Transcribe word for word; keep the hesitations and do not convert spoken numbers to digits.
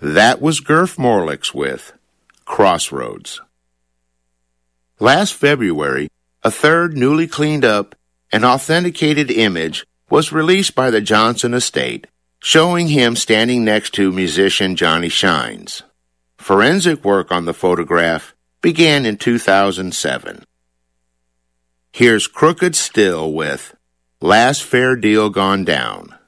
That was Gurf Morlix with Crossroads. Last February, a third newly cleaned up and authenticated image was released by the Johnson estate, showing him standing next to musician Johnny Shines. Forensic work on the photograph began in two thousand seven. Here's Crooked Still with Last Fair Deal Gone Down.